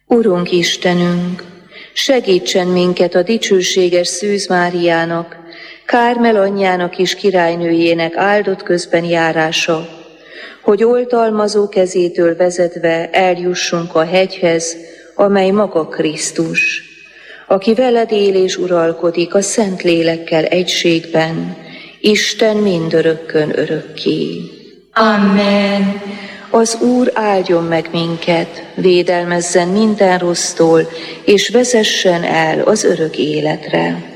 Urunk Istenünk, segítsen minket a dicsőséges Szűz Máriának, Kármel anyjának és királynőjének áldott közben járása, hogy oltalmazó kezétől vezetve eljussunk a hegyhez, amely maga Krisztus, aki veled él és uralkodik a Szent Lélekkel egységben, Isten mindörökkön örökké. Amen. Az Úr áldjon meg minket, védelmezzen minden rossztól, és vezessen el az örök életre.